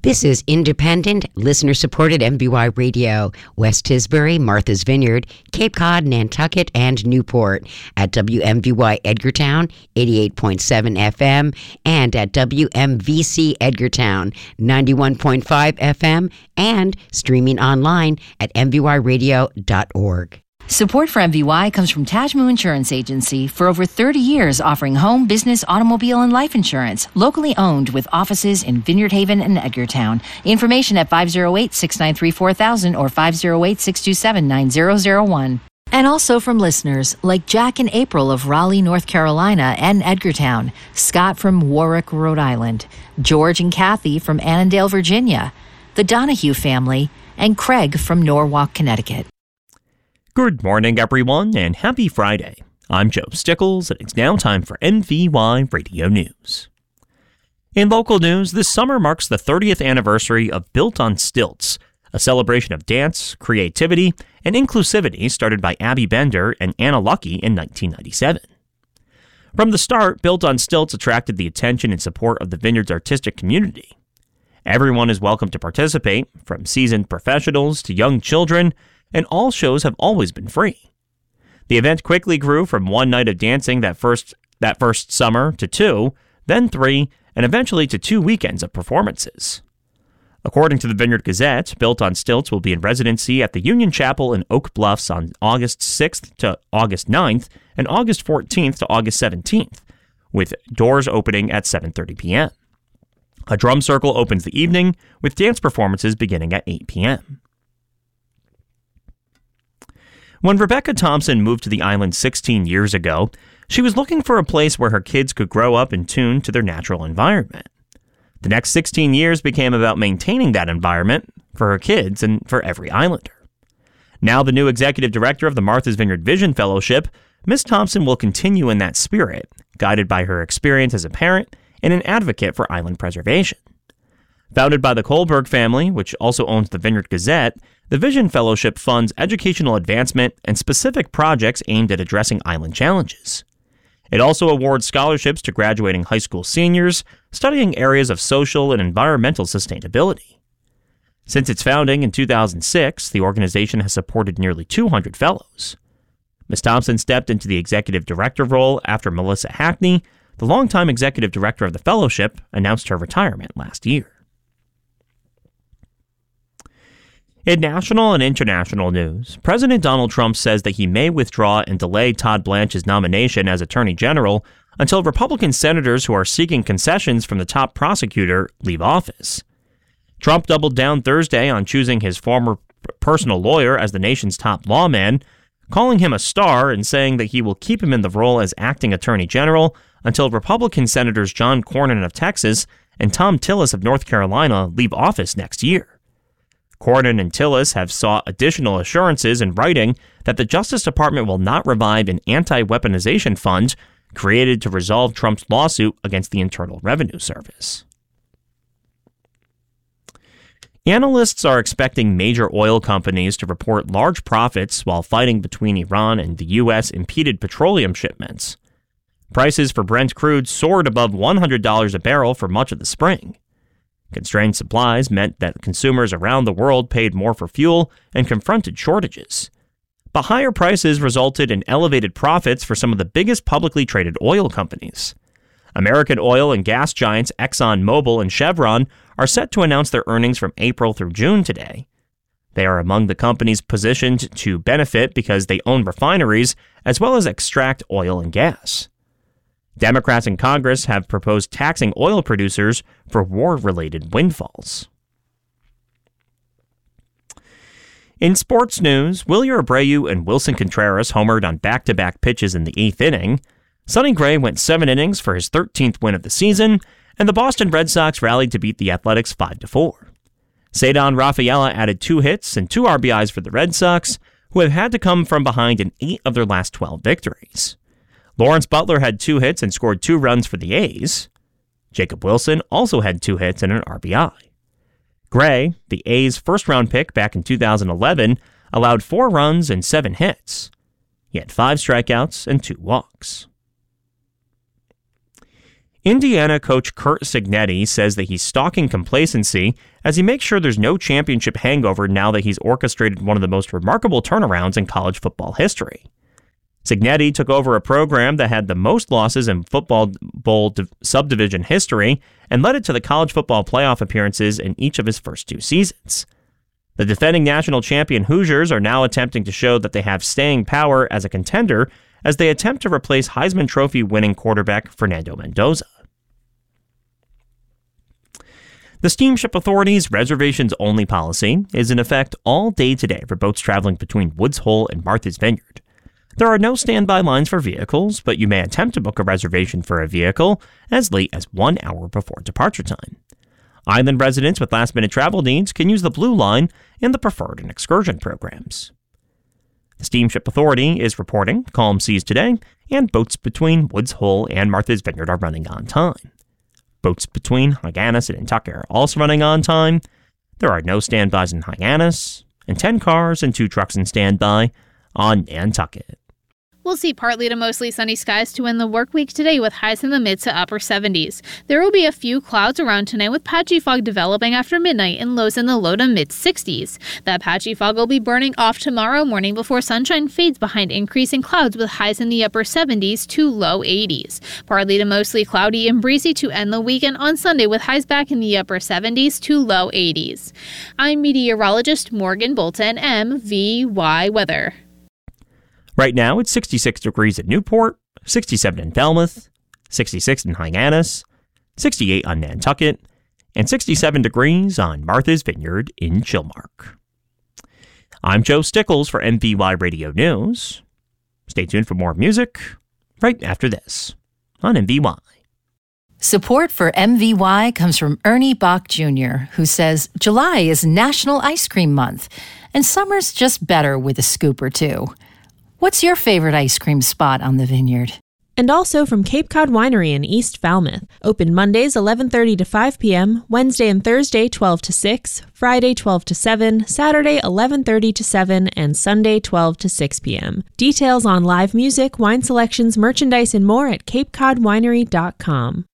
This is independent, listener-supported MVY Radio, West Tisbury, Martha's Vineyard, Cape Cod, Nantucket, and Newport at WMVY Edgartown, 88.7 FM, and at WMVC Edgartown, 91.5 FM, and streaming online at mvyradio.org. Support for MVY comes from Tajmu Insurance Agency, for over 30 years offering home, business, automobile, and life insurance, locally owned with offices in Vineyard Haven and Edgartown. Information at 508-693-4000 or 508-627-9001. And also from listeners like Jack and April of Raleigh, North Carolina and Edgartown, Scott from Warwick, Rhode Island, George and Kathy from Annandale, Virginia, the Donahue family, and Craig from Norwalk, Connecticut. Good morning, everyone, and happy Friday. I'm Joe Stickles, and it's now time for MVY Radio News. In local news, this summer marks the 30th anniversary of Built on Stilts, a celebration of dance, creativity, and inclusivity started by Abby Bender and Anna Lucky in 1997. From the start, Built on Stilts attracted the attention and support of the Vineyard's artistic community. Everyone is welcome to participate, from seasoned professionals to young children, and all shows have always been free. The event quickly grew from one night of dancing that first summer to 2, then 3, and eventually to 2 weekends of performances. According to the Vineyard Gazette, Built on Stilts will be in residency at the Union Chapel in Oak Bluffs on August 6th to August 9th and August 14th to August 17th, with doors opening at 7:30 p.m. A drum circle opens the evening, with dance performances beginning at 8 p.m. When Rebecca Thompson moved to the island 16 years ago, she was looking for a place where her kids could grow up in tune to their natural environment. The next 16 years became about maintaining that environment for her kids and for every islander. Now the new executive director of the Martha's Vineyard Vision Fellowship, Ms. Thompson will continue in that spirit, guided by her experience as a parent and an advocate for island preservation. Founded by the Kohlberg family, which also owns the Vineyard Gazette, the Vision Fellowship funds educational advancement and specific projects aimed at addressing island challenges. It also awards scholarships to graduating high school seniors studying areas of social and environmental sustainability. Since its founding in 2006, the organization has supported nearly 200 fellows. Ms. Thompson stepped into the executive director role after Melissa Hackney, the longtime executive director of the fellowship, announced her retirement last year. In national and international news, President Donald Trump says that he may withdraw and delay Todd Blanche's nomination as Attorney General until Republican senators who are seeking concessions from the top prosecutor leave office. Trump doubled down Thursday on choosing his former personal lawyer as the nation's top lawman, calling him a star and saying that he will keep him in the role as acting Attorney General until Republican Senators John Cornyn of Texas and Thom Tillis of North Carolina leave office next year. Cornyn and Tillis have sought additional assurances in writing that the Justice Department will not revive an anti-weaponization fund created to resolve Trump's lawsuit against the Internal Revenue Service. Analysts are expecting major oil companies to report large profits while fighting between Iran and the U.S. impeded petroleum shipments. Prices for Brent crude soared above $100 a barrel for much of the spring. Constrained supplies meant that consumers around the world paid more for fuel and confronted shortages. But higher prices resulted in elevated profits for some of the biggest publicly traded oil companies. American oil and gas giants ExxonMobil and Chevron are set to announce their earnings from April through June today. They are among the companies positioned to benefit because they own refineries as well as extract oil and gas. Democrats in Congress have proposed taxing oil producers for war-related windfalls. In sports news, Wilyer Abreu and Wilson Contreras homered on back-to-back pitches in the 8th inning. Sonny Gray went 7 innings for his 13th win of the season, and the Boston Red Sox rallied to beat the Athletics 5-4. Ceddanne Rafaela added 2 hits and 2 RBIs for the Red Sox, who have had to come from behind in 8 of their last 12 victories. Lawrence Butler had 2 hits and scored 2 runs for the A's. Jacob Wilson also had 2 hits and an RBI. Gray, the A's first-round pick back in 2011, allowed 4 runs and 7 hits. He had 5 strikeouts and 2 walks. Indiana coach Curt Cignetti says that he's stalking complacency as he makes sure there's no championship hangover now that he's orchestrated one of the most remarkable turnarounds in college football history. Cignetti took over a program that had the most losses in football bowl subdivision history and led it to the college football playoff appearances in each of his first 2 seasons. The defending national champion Hoosiers are now attempting to show that they have staying power as a contender as they attempt to replace Heisman Trophy winning quarterback Fernando Mendoza. The Steamship Authority's reservations-only policy is in effect all day today for boats traveling between Woods Hole and Martha's Vineyard. There are no standby lines for vehicles, but you may attempt to book a reservation for a vehicle as late as 1 hour before departure time. Island residents with last-minute travel needs can use the Blue Line in the Preferred and Excursion programs. The Steamship Authority is reporting calm seas today, and boats between Woods Hole and Martha's Vineyard are running on time. Boats between Hyannis and Nantucket are also running on time. There are no standbys in Hyannis, and 10 cars and 2 trucks in standby on Nantucket. We'll see partly to mostly sunny skies to end the work week today with highs in the mid to upper 70s. There will be a few clouds around tonight with patchy fog developing after midnight and lows in the low to mid 60s. That patchy fog will be burning off tomorrow morning before sunshine fades behind increasing clouds with highs in the upper 70s to low 80s. Partly to mostly cloudy and breezy to end the weekend on Sunday with highs back in the upper 70s to low 80s. I'm meteorologist Morgan Bolton, MVY Weather. Right now, it's 66 degrees at Newport, 67 in Falmouth, 66 in Hyannis, 68 on Nantucket, and 67 degrees on Martha's Vineyard in Chilmark. I'm Joe Stickles for MVY Radio News. Stay tuned for more music right after this on MVY. Support for MVY comes from Ernie Bach Jr., who says July is National Ice Cream Month, and summer's just better with a scoop or two. What's your favorite ice cream spot on the vineyard? And also from Cape Cod Winery in East Falmouth. Open Mondays 11:30 to 5 p.m., Wednesday and Thursday 12 to 6, Friday 12 to 7, Saturday 11:30 to 7, and Sunday 12 to 6 p.m. Details on live music, wine selections, merchandise, and more at capecodwinery.com.